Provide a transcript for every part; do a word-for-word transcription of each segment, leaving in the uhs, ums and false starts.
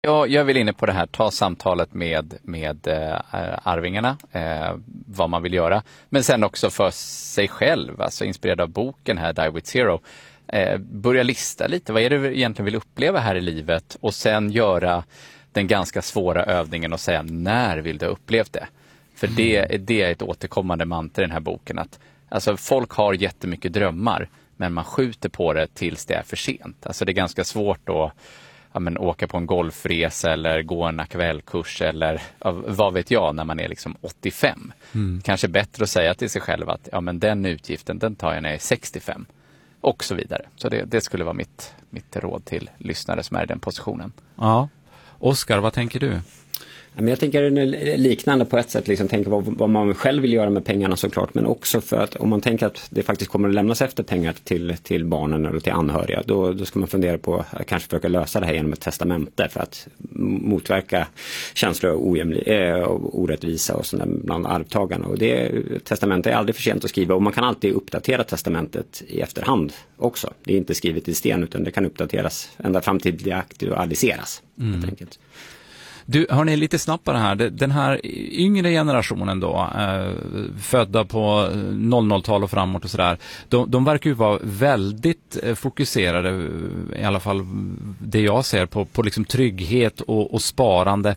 Ja, jag vill inne på det här, ta samtalet med, med äh, arvingarna, äh, vad man vill göra. Men sen också för sig själv, alltså inspirerad av boken här, Die with Zero. Äh, börja lista lite, vad är det du egentligen vill uppleva här i livet? Och sen göra den ganska svåra övningen och säga, när vill du ha upplevt det? För mm. det, det är ett återkommande mantra i den här boken. Att, alltså, folk har jättemycket drömmar, men man skjuter på det tills det är för sent. Alltså det är ganska svårt att ja, men, åka på en golfresa eller gå en akvällkurs eller ja, vad vet jag när man är liksom åttiofem. Mm. Kanske bättre att säga till sig själv att ja, men den utgiften den tar jag när jag är sextiofem. Och så vidare. Så det, det skulle vara mitt, mitt råd till lyssnare som är i den positionen. Ja. Oskar, vad tänker du? Men jag tänker det är liknande på ett sätt, liksom, tänka vad, vad man själv vill göra med pengarna såklart, men också för att om man tänker att det faktiskt kommer att lämnas efter pengar till, till barnen eller till anhöriga, då, då ska man fundera på att kanske försöka lösa det här genom ett testamente för att motverka känslor av ojämli- äh, orättvisa och sådär bland arvtagarna. Och det, testamente är aldrig för sent att skriva, och man kan alltid uppdatera testamentet i efterhand också. Det är inte skrivet i sten, utan det kan uppdateras ända fram till det aktualiseras. Mm. Helt enkelt. Du, hör ni lite snabbare här, den här yngre generationen då, eh, födda på noll noll-tal och framåt och sådär, de, de verkar ju vara väldigt eh, fokuserade, i alla fall det jag ser, på, på liksom trygghet och, och sparande.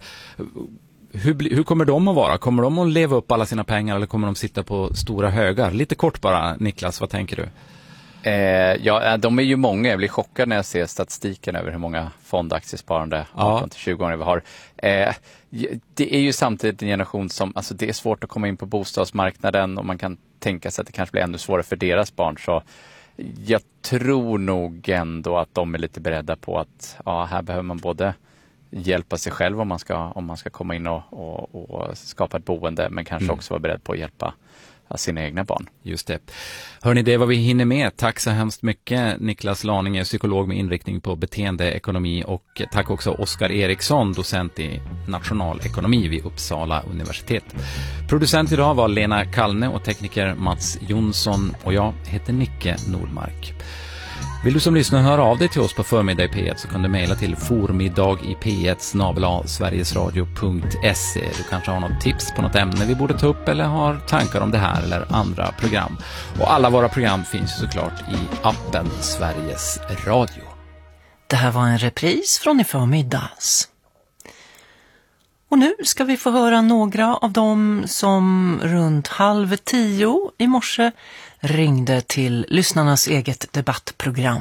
Hur, hur kommer de att vara? Kommer de att leva upp alla sina pengar eller kommer de sitta på stora högar? Lite kort bara, Niklas, vad tänker du? Eh, ja, de är ju många. Jag blir chockad när jag ser statistiken över hur många fondaktiesparande arton till tjugo år vi har. Eh, det är ju samtidigt en generation som, alltså det är svårt att komma in på bostadsmarknaden och man kan tänka sig att det kanske blir ännu svårare för deras barn. Så jag tror nog ändå att de är lite beredda på att ja, här behöver man både hjälpa sig själv om man ska, om man ska komma in och, och, och skapa ett boende, men kanske mm. också vara beredd på att hjälpa sina egna barn. Just det. Hörrni, det är vad vi hinner med. Tack så hemskt mycket Niklas Laninge, psykolog med inriktning på beteendeekonomi, och tack också Oskar Eriksson, docent i nationalekonomi vid Uppsala universitet. Producent idag var Lena Kallne och tekniker Mats Jonsson, och jag heter Nicke Nordmark. Vill du som lyssnar höra av dig till oss på Förmiddag i P ett så kan du mejla till formiddag i p ett snabel-a sverigesradio punkt se. Du kanske har något tips på något ämne vi borde ta upp eller har tankar om det här eller andra program. Och alla våra program finns såklart i appen Sveriges Radio. Det här var en repris från i förmiddags. Och nu ska vi få höra några av dem som runt halv tio i morse ringde till lyssnarnas eget debattprogram.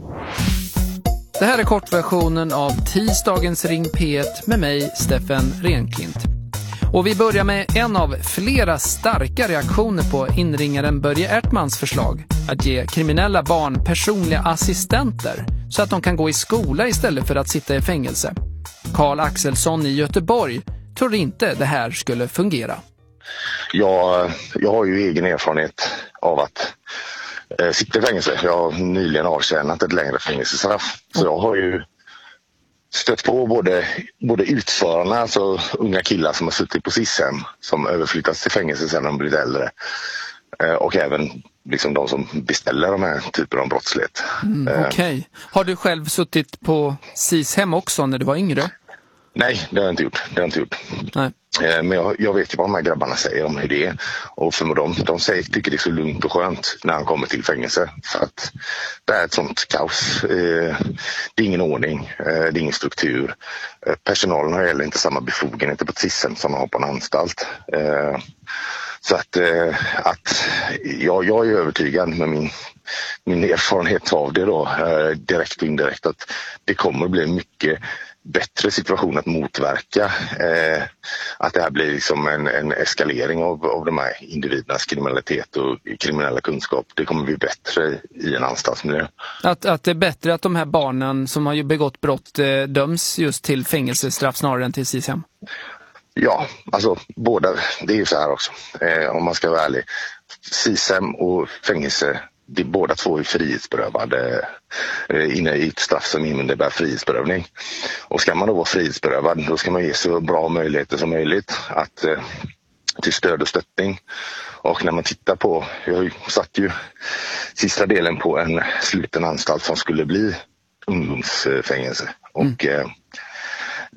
Det här är kortversionen av tisdagens Ring P ett med mig, Steffen Renklint. Och vi börjar med en av flera starka reaktioner på inringaren Börje Ärtmans förslag att ge kriminella barn personliga assistenter så att de kan gå i skola istället för att sitta i fängelse. Karl Axelsson i Göteborg tror inte det här skulle fungera. Jag, jag har ju egen erfarenhet av att eh, sitta i fängelse. Jag har nyligen avtjänat ett längre fängelsestraff. Så jag har ju stött på både, både utförarna, alltså unga killar som har suttit på S I S-hem som överflyttats till fängelse sedan de blivit äldre. Eh, och även liksom de som beställer de här typerna av brottslighet. Mm, eh, Okej. Okay. Har du själv suttit på S I S-hem också när du var yngre? Nej, det har jag inte gjort. Det har jag inte gjort. Nej. Men jag, jag vet ju vad de här grabbarna säger om hur det är. Och för dem, de säger, tycker det är så lugnt och skönt när han kommer till fängelse. För att det är ett sånt kaos. Det är ingen ordning. Det är ingen struktur. Personalen har heller inte samma befogenheter på ett S I S-hem som de har på en anstalt. Så att, att ja, jag är övertygad med min, min erfarenhet av det då, direkt och indirekt, att det kommer att bli mycket bättre situation att motverka eh, att det här blir liksom en, en eskalering av, av de här individernas kriminalitet och kriminella kunskap. Det kommer bli bättre i en anstaltsmiljö. Att, att det är bättre att de här barnen som har begått brott eh, döms just till fängelsestraff snarare än till S I S-hem? Ja, alltså båda. Det är ju så här också. Eh, om man ska vara ärlig. S I S-hem och fängelse, det är båda två är frihetsberövade eh, inne i ett straff som innebär frihetsberövning. Och ska man då vara frihetsberövad, då ska man ge så bra möjligheter som möjligt att, eh, till stöd och stöttning. Och när man tittar på, jag satt ju sista delen på en sluten anstalt som skulle bli ungdomsfängelse. Och mm. eh,